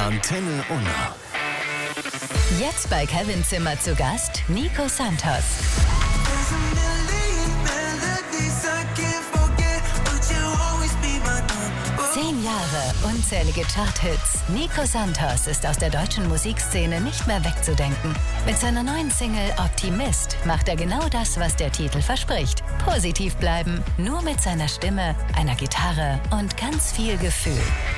Antenne Unna. Jetzt bei Kevin Zimmer zu Gast Nico Santos. 10 Jahre, unzählige Charthits. Nico Santos ist aus der deutschen Musikszene nicht mehr wegzudenken. Mit seiner neuen Single Optimist macht er genau das, was der Titel verspricht. Positiv bleiben, nur mit seiner Stimme, einer Gitarre und ganz viel Gefühl.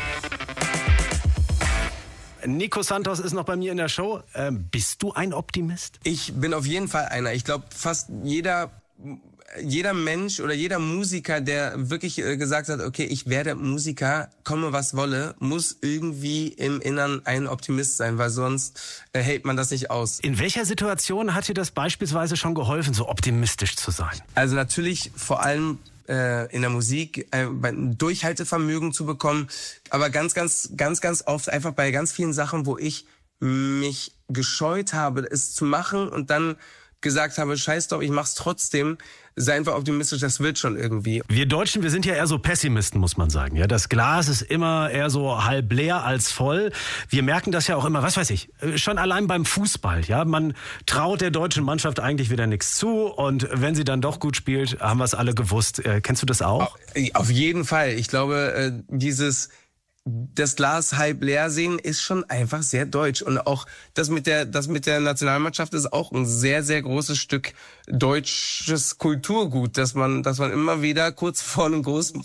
Nico Santos ist noch bei mir in der Show. Bist du ein Optimist? Ich bin auf jeden Fall einer. Ich glaube, fast jeder Mensch oder jeder Musiker, der wirklich gesagt hat, okay, ich werde Musiker, komme was wolle, muss irgendwie im Innern ein Optimist sein, weil sonst hält man das nicht aus. In welcher Situation hat dir das beispielsweise schon geholfen, so optimistisch zu sein? Also natürlich vor allem in der Musik ein Durchhaltevermögen zu bekommen, aber ganz oft einfach bei ganz vielen Sachen, wo ich mich gescheut habe, es zu machen und dann gesagt habe, scheiß drauf, ich mach's trotzdem, sei einfach optimistisch, das wird schon irgendwie. Wir Deutschen, wir sind ja eher so Pessimisten, muss man sagen. Ja, das Glas ist immer eher so halb leer als voll. Wir merken das ja auch immer, was weiß ich, schon allein beim Fußball. Ja, man traut der deutschen Mannschaft eigentlich wieder nichts zu und wenn sie dann doch gut spielt, haben wir es alle gewusst. Kennst du das auch? Auf jeden Fall. Ich glaube, das Glas halb leer sehen ist schon einfach sehr deutsch. Und auch das mit der Nationalmannschaft ist auch ein sehr, sehr großes Stück deutsches Kulturgut, dass man immer wieder kurz vor einem großen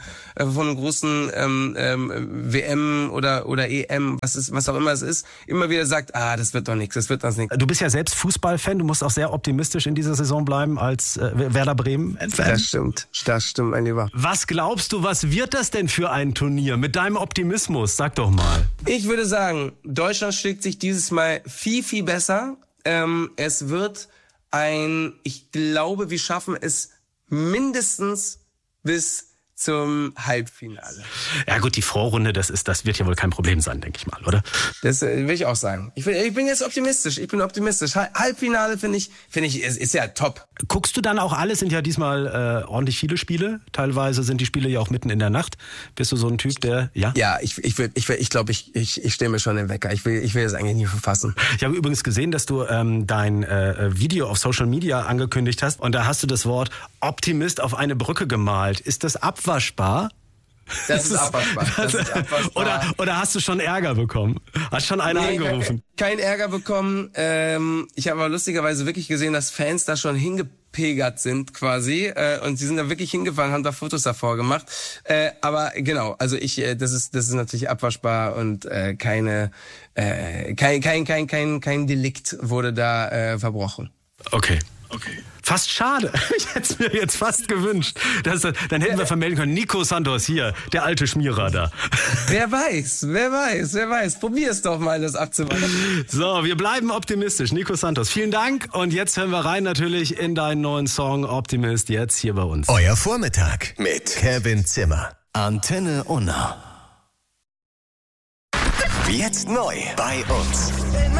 WM oder EM, was auch immer es ist, immer wieder sagt, das wird doch nichts, das wird das nichts. Du bist ja selbst Fußballfan, du musst auch sehr optimistisch in dieser Saison bleiben als Werder Bremen-Fan. Das stimmt, mein Lieber. Was glaubst du, was wird das denn für ein Turnier mit deinem Optimismus? Sag doch mal. Ich würde sagen, Deutschland schlägt sich dieses Mal viel, viel besser. Es wird ich glaube, wir schaffen es mindestens bis zum Halbfinale. Ja gut, die Vorrunde, das wird ja wohl kein Problem sein, denke ich mal, oder? Das will ich auch sagen. Ich bin jetzt optimistisch. Halbfinale finde ich ist ja top. Guckst du dann auch alles? Sind ja diesmal ordentlich viele Spiele. Teilweise sind die Spiele ja auch mitten in der Nacht. Bist du so ein Typ, der, ja? Ja, ich glaube, ich stelle mir schon den Wecker. Ich will das eigentlich nie verfassen. Ich habe übrigens gesehen, dass du dein Video auf Social Media angekündigt hast und da hast du das Wort Optimist auf eine Brücke gemalt. Ist das abwaschbar? Das ist abwaschbar. Oder hast du schon Ärger bekommen? Hast schon einer angerufen? Kein Ärger bekommen. Ich habe aber lustigerweise wirklich gesehen, dass Fans da schon hingepilgert sind quasi. Und sie sind da wirklich hingefahren, haben da Fotos davor gemacht. Aber genau, also das ist natürlich abwaschbar und kein Delikt wurde da verbrochen. Okay. Fast schade. Ich hätte es mir jetzt fast gewünscht. Dann hätten wir vermelden können, Nico Santos hier, der alte Schmierer da. Wer weiß. Probier es doch mal, das abzumachen. So, wir bleiben optimistisch. Nico Santos, vielen Dank. Und jetzt hören wir rein natürlich in deinen neuen Song Optimist, jetzt hier bei uns. Euer Vormittag mit Kevin Zimmer. Antenne Unna. Jetzt neu bei uns.